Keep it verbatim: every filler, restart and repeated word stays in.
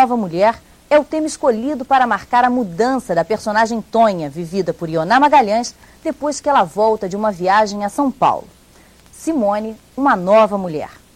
nova mulher é o tema escolhido para marcar a mudança da personagem Tonha, vivida por Ioná Magalhães, depois que ela volta de uma viagem a São Paulo. Simone, uma nova mulher.